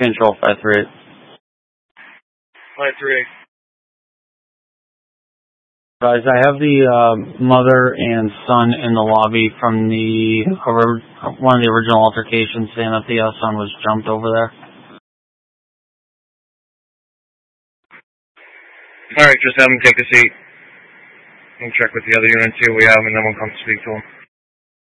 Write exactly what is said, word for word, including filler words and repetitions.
Control five three eight. five three eight. Guys, I have the uh, mother and son in the lobby from the uh, one of the original altercations, saying that the uh, son was jumped over there. Alright, just have him take a seat. We'll check with the other unit, see what we have, and then we'll come speak to him.